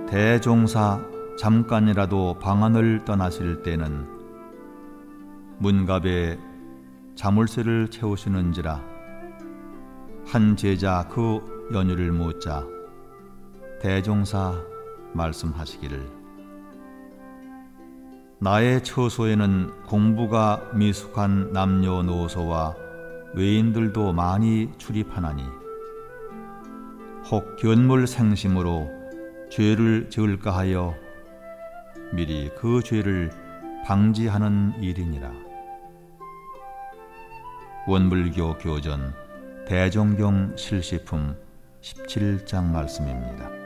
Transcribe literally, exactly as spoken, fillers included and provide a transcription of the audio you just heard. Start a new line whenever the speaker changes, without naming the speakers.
대종사 잠깐이라도 방안을 떠나실 때는 문갑에 자물쇠를 채우시는지라 한 제자 그 연유를 묻자 대종사 말씀하시기를 나의 처소에는 공부가 미숙한 남녀노소와 외인들도 많이 출입하나니 혹 견물생심으로 죄를 지을까 하여 미리 그 죄를 방지하는 일이니라. 원불교 교전 대종경 실시품 십칠 장 말씀입니다.